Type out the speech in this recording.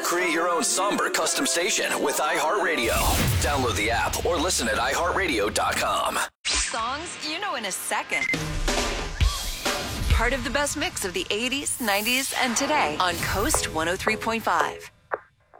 Create your own somber custom station with iHeartRadio. Download the app or listen at iHeartRadio.com. Songs you know in a second. Part of the best mix of the 80s, 90s, and today on Coast 103.5.